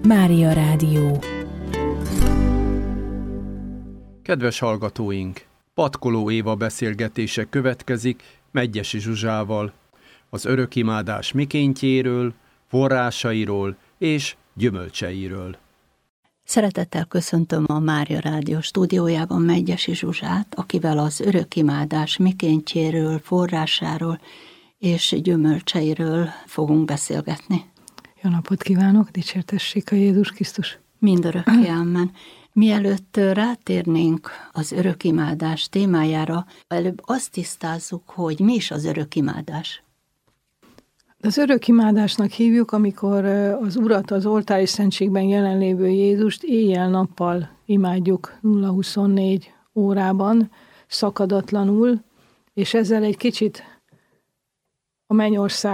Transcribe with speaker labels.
Speaker 1: Mária Rádió.
Speaker 2: Kedves hallgatóink! Patkoló Éva beszélgetése következik Medgyessy Zsuzsával az örökimádás mikéntjéről, forrásairól és gyümölcseiről.
Speaker 3: Szeretettel köszöntöm a Mária Rádió stúdiójában Medgyessy Zsuzsát, akivel az örökimádás mikéntjéről, forrásáról és gyümölcseiről fogunk beszélgetni.
Speaker 4: Jó napot kívánok, dicsértessék a Jézus Krisztus!
Speaker 3: Mindörökké amen. Mielőtt rátérnénk az örökimádás témájára, előbb azt tisztázzuk, hogy mi is az örökimádás.
Speaker 4: Az örökimádásnak hívjuk, amikor az Urat, az oltári szentségben jelenlévő Jézust éjjel-nappal imádjuk 0-24 órában, szakadatlanul, és ezzel egy kicsit a mennyország